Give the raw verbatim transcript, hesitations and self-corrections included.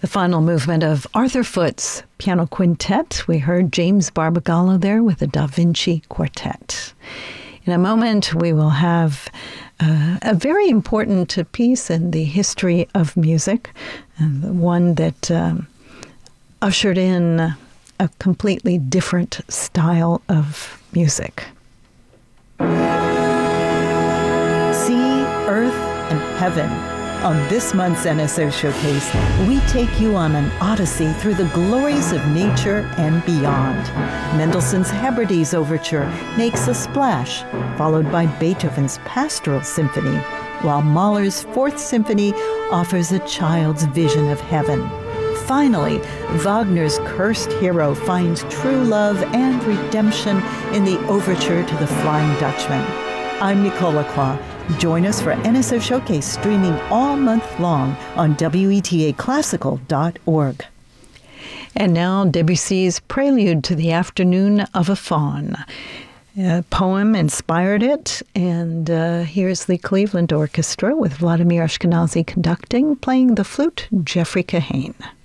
The final movement of Arthur Foote's Piano Quintet. We heard James Barbagallo there with the Da Vinci Quartet. In a moment, we will have uh, a very important piece in the history of music, and one that um, ushered in a completely different style of music. Sea, earth, and heaven. On this month's N S O Showcase, we take you on an odyssey through the glories of nature and beyond. Mendelssohn's Hebrides Overture makes a splash, followed by Beethoven's Pastoral Symphony, while Mahler's Fourth Symphony offers a child's vision of heaven. Finally, Wagner's Cursed Hero finds true love and redemption in the Overture to the Flying Dutchman. I'm Nicole Lacroix. Join us for N S O Showcase streaming all month long on W E T A classical dot org. And now Debussy's Prelude to the Afternoon of a Faun. A poem inspired it, and uh, here's the Cleveland Orchestra with Vladimir Ashkenazy conducting, playing the flute, Jeffrey Kahane.